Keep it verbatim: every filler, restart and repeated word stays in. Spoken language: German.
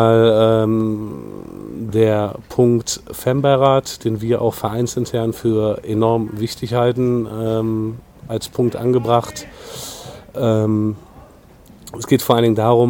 Ähm, der Punkt Fembeirat, den wir auch vereinsintern für enorm wichtig halten, ähm, als Punkt angebracht. Ähm, es geht vor allen Dingen darum,